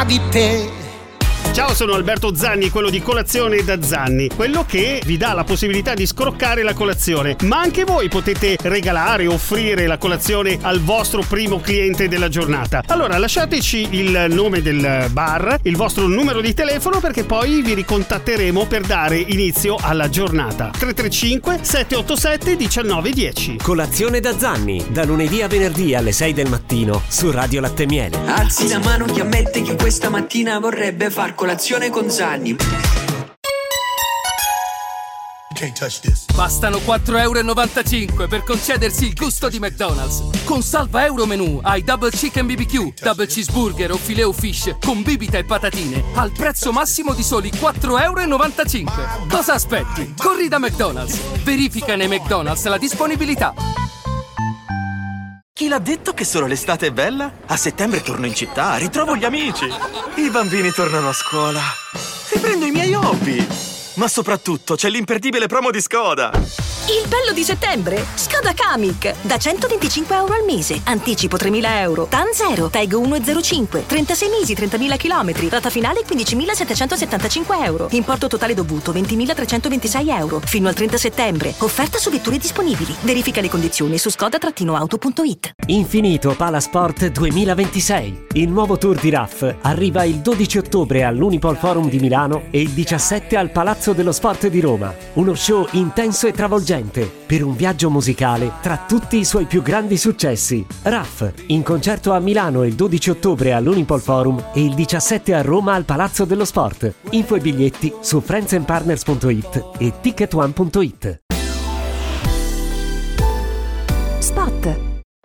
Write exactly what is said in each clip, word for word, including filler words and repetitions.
di te. Ciao, sono Alberto Zanni, quello di Colazione da Zanni, quello che vi dà la possibilità di scroccare la colazione, ma anche voi potete regalare, offrire la colazione al vostro primo cliente della giornata. Allora lasciateci il nome del bar, il vostro numero di telefono, perché poi vi ricontatteremo per dare inizio alla giornata. tre tre cinque sette otto sette uno nove uno zero. Colazione da Zanni, da lunedì a venerdì alle sei del mattino su Radio Latte Miele. Alzi la mano chi ammette che questa mattina vorrebbe far colazione con Zanni. Bastano quattro virgola novantacinque euro per concedersi il gusto di McDonald's. Con Salva Euro Menù hai Double Chicken B B Q, Double Cheeseburger o Filet o Fish con bibita e patatine al prezzo massimo di soli quattro virgola novantacinque euro. Cosa aspetti? Corri da McDonald's. Verifica nei McDonald's la disponibilità. Chi l'ha detto che solo l'estate è bella? A settembre torno in città, ritrovo gli amici. I bambini tornano a scuola. Riprendo i miei hobby. Ma soprattutto c'è l'imperdibile promo di Skoda. Il bello di settembre? Skoda Kamiq. Da centoventicinque euro al mese. Anticipo tremila euro. TAN zero. Tag uno virgola zero cinque. trentasei mesi, trentamila chilometri. Rata finale quindicimilasettecentosettantacinque euro. Importo totale dovuto ventimilatrecentoventisei euro. Fino al trenta settembre. Offerta su vetture disponibili. Verifica le condizioni su skoda auto punto it. Infinito Palasport duemilaventisei. Il nuovo tour di R A F arriva il dodici ottobre all'Unipol Forum di Milano e il diciassette al Palazzo dello Sport di Roma. Uno show intenso e travolgente per un viaggio musicale tra tutti i suoi più grandi successi. R A F in concerto a Milano il dodici ottobre all'Unipol Forum e il diciassette a Roma al Palazzo dello Sport. Info e biglietti su friends and partners punto it e ticket one punto it. Spot.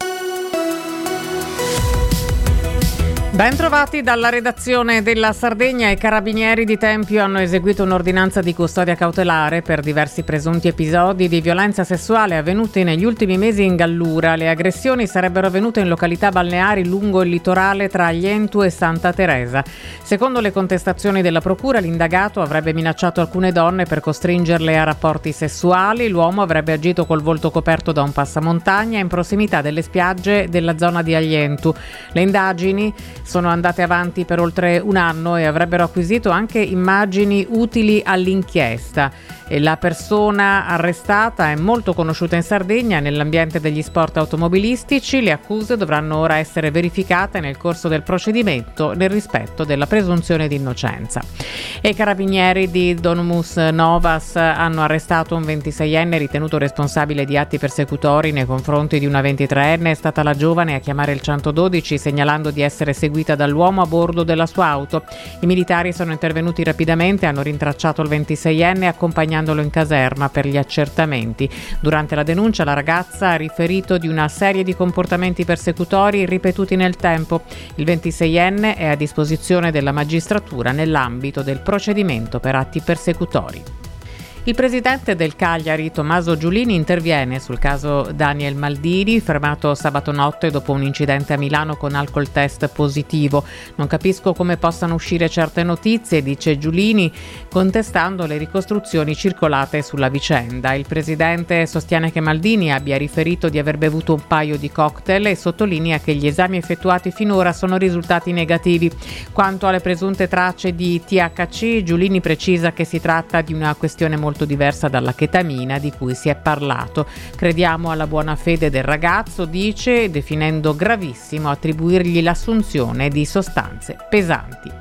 Ben trovati dalla redazione della Sardegna. I carabinieri di Tempio hanno eseguito un'ordinanza di custodia cautelare per diversi presunti episodi di violenza sessuale avvenuti negli ultimi mesi in Gallura. Le aggressioni sarebbero avvenute in località balneari lungo il litorale tra Aglientu e Santa Teresa. Secondo le contestazioni della procura, l'indagato avrebbe minacciato alcune donne per costringerle a rapporti sessuali. L'uomo avrebbe agito col volto coperto da un passamontagna in prossimità delle spiagge della zona di Aglientu. Le indagini sono andate avanti per oltre un anno e avrebbero acquisito anche immagini utili all'inchiesta. E la persona arrestata è molto conosciuta in Sardegna nell'ambiente degli sport automobilistici. Le accuse dovranno ora essere verificate nel corso del procedimento nel rispetto della presunzione di innocenza. E i carabinieri di Domus Novas hanno arrestato un ventiseienne ritenuto responsabile di atti persecutori nei confronti di una ventitreenne. È stata la giovane a chiamare il centododici segnalando di essere seguita dall'uomo a bordo della sua auto. I militari sono intervenuti rapidamente, hanno rintracciato il ventiseienne accompagnandolo in caserma per gli accertamenti. Durante la denuncia la ragazza ha riferito di una serie di comportamenti persecutori ripetuti nel tempo. Il ventiseienne è a disposizione della magistratura nell'ambito del procedimento per atti persecutori. Il presidente del Cagliari, Tommaso Giulini, interviene sul caso Daniel Maldini, fermato sabato notte dopo un incidente a Milano con alcol test positivo. Non capisco come possano uscire certe notizie, dice Giulini, contestando le ricostruzioni circolate sulla vicenda. Il presidente sostiene che Maldini abbia riferito di aver bevuto un paio di cocktail e sottolinea che gli esami effettuati finora sono risultati negativi. Quanto alle presunte tracce di T H C, Giulini precisa che si tratta di una questione molto molto diversa dalla chetamina di cui si è parlato. Crediamo alla buona fede del ragazzo, dice, definendo gravissimo attribuirgli l'assunzione di sostanze pesanti.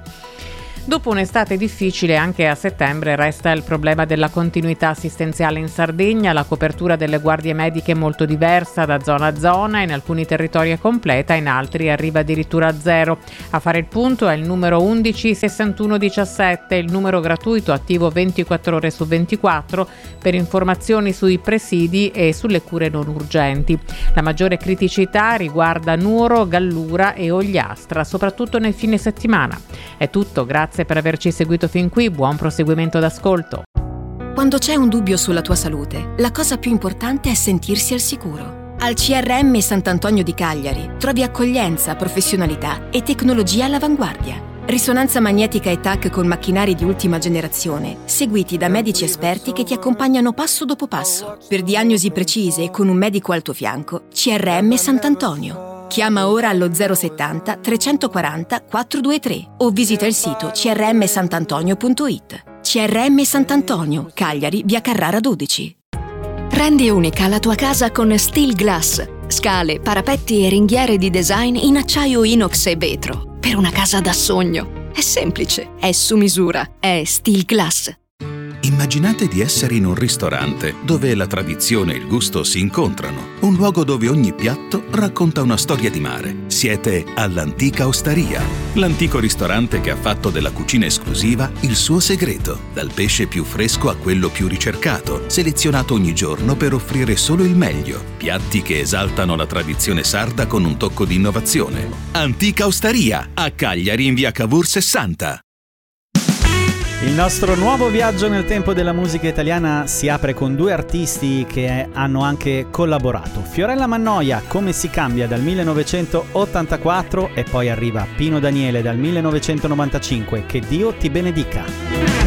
Dopo un'estate difficile, anche a settembre resta il problema della continuità assistenziale in Sardegna. La copertura delle guardie mediche è molto diversa da zona a zona, in alcuni territori è completa, in altri arriva addirittura a zero. A fare il punto è il numero undici sessantuno diciassette, il numero gratuito attivo ventiquattro ore su ventiquattro per informazioni sui presidi e sulle cure non urgenti. La maggiore criticità riguarda Nuoro, Gallura e Ogliastra, soprattutto nel fine settimana. È tutto, grazie per averci seguito fin qui, buon proseguimento d'ascolto. Quando c'è un dubbio sulla tua salute, la cosa più importante è sentirsi al sicuro. Al C R M Sant'Antonio di Cagliari trovi accoglienza, professionalità e tecnologia all'avanguardia. Risonanza magnetica e T A C con macchinari di ultima generazione, seguiti da medici esperti che ti accompagnano passo dopo passo. Per diagnosi precise e con un medico al tuo fianco, C R M Sant'Antonio. Chiama ora allo zero settanta trecentoquaranta quattrocentoventritré o visita il sito c r m santantonio punto i t. C R M Sant'Antonio, Cagliari, via Carrara dodici. Rendi unica la tua casa con Steel Glass. Scale, parapetti e ringhiere di design in acciaio inox e vetro. Per una casa da sogno. È semplice, è su misura, è Steel Glass. Immaginate di essere in un ristorante dove la tradizione e il gusto si incontrano. Un luogo dove ogni piatto racconta una storia di mare. Siete all'Antica Osteria, l'antico ristorante che ha fatto della cucina esclusiva il suo segreto. Dal pesce più fresco a quello più ricercato, selezionato ogni giorno per offrire solo il meglio. Piatti che esaltano la tradizione sarda con un tocco di innovazione. Antica Osteria, a Cagliari in via Cavour sessanta. Il nostro nuovo viaggio nel tempo della musica italiana si apre con due artisti che hanno anche collaborato. Fiorella Mannoia, Come si cambia, dal millenovecentottantaquattro, e poi arriva Pino Daniele dal millenovecentonovantacinque, Che Dio ti benedica.